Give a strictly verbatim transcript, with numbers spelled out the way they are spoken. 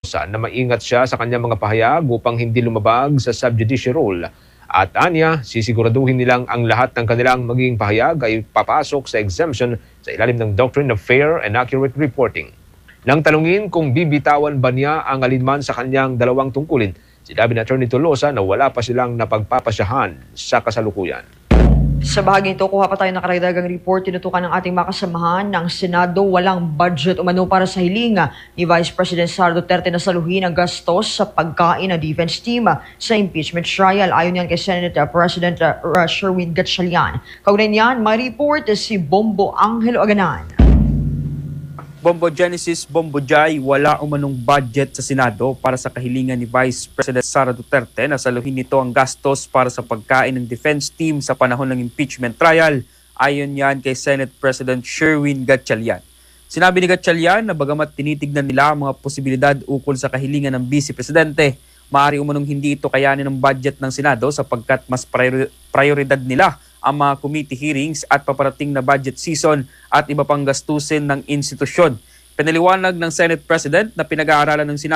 na maingat siya sa kanyang mga pahayag upang hindi lumabag sa subjudice rule. At anya, sisiguraduhin nilang ang lahat ng kanilang magiging pahayag ay papasok sa exemption sa ilalim ng Doctrine of Fair and Accurate Reporting. Nang tanungin kung bibitawan ba niya ang alinman sa kanyang dalawang tungkulin, sinabi ni Attorney Tolosa na wala pa silang napagpapasyahan sa kasalukuyan. Sa bahagi ito, kuha pa tayo ng karagdagang report. Tinutukan ng ating makasamahan ng Senado walang budget umano para sa hilinga ni Vice President Sara Duterte na saluhin ang gastos sa pagkain ng defense team sa impeachment trial. Ayon yan kay Senate President uh, Sherwin Gatchalian. Kaugnay niyan, may report si Bombo Angelo Aganan. Bombo Genesis, Bombo Jai, wala umanong budget sa Senado para sa kahilingan ni Vice President Sara Duterte na saluhin nito ang gastos para sa pagkain ng defense team sa panahon ng impeachment trial. Ayon yan kay Senate President Sherwin Gatchalian. Sinabi ni Gatchalian na bagamat tinitignan nila ang mga posibilidad ukol sa kahilingan ng Vice Presidente, maaari umanong hindi ito kayanin ng budget ng Senado sapagkat mas priori- prioridad nila ang mga committee hearings at paparating na budget season at iba pang gastusin ng institusyon. Pinaliwanag ng Senate President na pinag-aaralan ng Senado